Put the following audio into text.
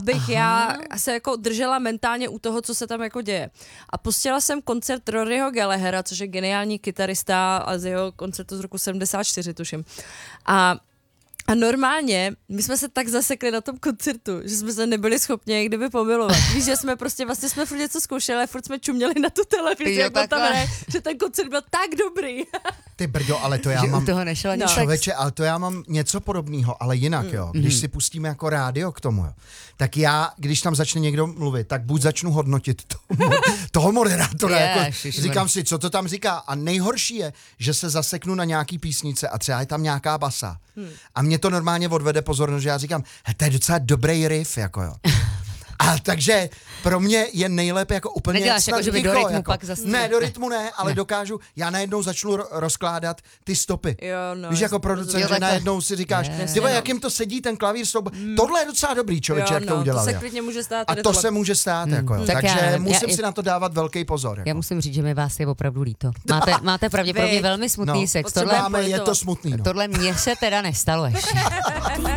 abych já se jako držela mentálně u toho, co se tam jako děje. A pustila jsem koncert Roryho Gallaghera, což je geniální kytarista a z jeho koncertu z roku 74, tuším. A normálně, my jsme se tak zasekli na tom koncertu, že jsme se nebyli schopni jak kdyby pomilovat. Víš, že jsme prostě vlastně jsme furt něco zkoušeli a furt jsme čuměli na tu televizi, jak tam hraje, že ten koncert byl tak dobrý. Ty brďo, ale to já mám... toho nešel ani Člověče, ale to já mám něco podobného, ale jinak, jo. Když si pustíme jako rádio k tomu, jo, tak já, když tam začne někdo mluvit, tak buď začnu hodnotit toho moderátora, jako, říkám si, co to tam říká. A nejhorší je, že se zaseknu na nějaký písnice a třeba je tam nějaká basa. A mě to normálně odvede pozornost, že já říkám, to je docela dobrý riff, jako jo. A takže pro mě je nejlépe jako úplně neděláš jako, že by do rytmu jako, pak zase... Ne, do rytmu ne, ale dokážu, já najednou začnu rozkládat ty stopy. Jo, no, víš, jako producent, že najednou si říkáš, tyhle, jak jim to sedí, ten klavír stop, tohle je docela dobrý, člověče, jak to udělal. To se klidně může stát. A to se může stát, jako jo. Takže musím si na to dávat velký pozor. Jako. Já musím říct, že mi vás je opravdu líto. Máte pravděpodobně velmi smutný sex. Je to smutný. Tohle mně se teda nestalo ještě.